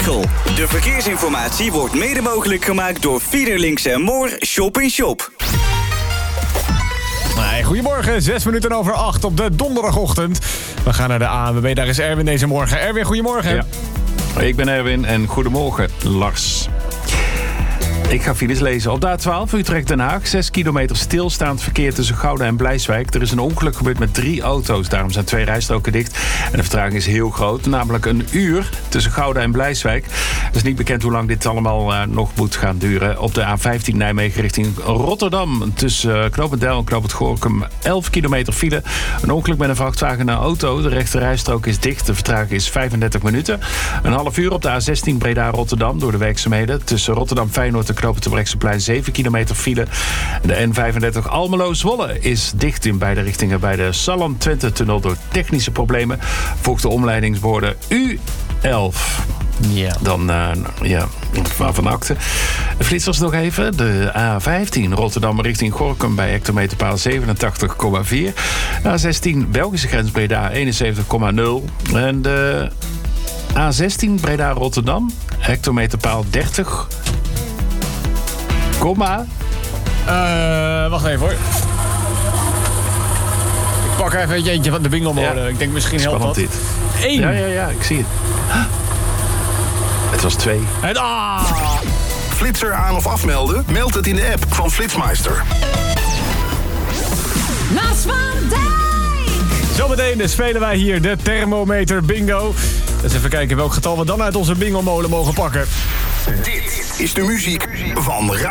Veghel. De verkeersinformatie wordt mede mogelijk gemaakt door Fiederlinks en Moor Shop in Shop. Hey, goedemorgen, 8:06 op de donderdagochtend. We gaan naar de ANWB, daar is Erwin deze morgen. Erwin, goedemorgen. Ja. Ik ben Erwin en goedemorgen, Lars. Ik ga files lezen. Op de A12 Utrecht-Den Haag. 6 kilometer stilstaand verkeer tussen Gouda en Blijswijk. Er is een ongeluk gebeurd met 3 auto's. Daarom zijn 2 rijstroken dicht. En de vertraging is heel groot. Namelijk een uur tussen Gouda en Blijswijk. Het is niet bekend hoe lang dit allemaal nog moet gaan duren. Op de A15 Nijmegen richting Rotterdam. Tussen Knopendijl en Knopend Gorinchem 11 kilometer file. Een ongeluk met een vrachtwagen en een auto. De rechte rijstrook is dicht. De vertraging is 35 minuten. Een half uur op de A16 Breda-Rotterdam door de werkzaamheden. Tussen Rotterdam-Feyenoord en Knopen Terbrechtseplein 7 kilometer file. De N35 Almelo-Zwolle is dicht in beide richtingen bij de Salland-Twente-tunnel door technische problemen. Volgt de omleidingsborden U11. Ja. Dan, van akte. De flitsers nog even. De A15 Rotterdam richting Gorinchem bij hectometerpaal 87,4. A16 Belgische grens Breda 71,0. En de A16 Breda-Rotterdam hectometerpaal 30. Wacht even hoor. Ik pak even eentje van de bingo-mode. Ja. Ik denk misschien helpt dat. Dit. 1. Ja, ik zie het. Het was 2. En Flitser aan of afmelden? Meld het in de app van Flitsmeister. Mas van Dijk! Zometeen spelen wij hier de thermometer bingo. Dus even kijken welk getal we dan uit onze bingo-molen mogen pakken. Dit is de muziek van